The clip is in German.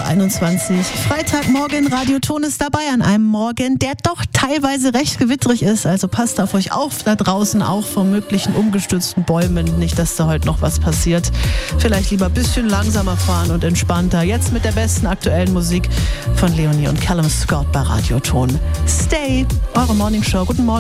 21 Uhr. Freitagmorgen, Radioton ist dabei an einem Morgen, der doch teilweise recht gewittrig ist. Also passt auf euch auf da draußen, auch vor möglichen umgestürzten Bäumen. Nicht, dass da heute noch was passiert. Vielleicht lieber ein bisschen langsamer fahren und entspannter. Jetzt mit der besten aktuellen Musik von Leonie und Callum Scott bei Radioton. Stay, eure Morningshow. Guten Morgen.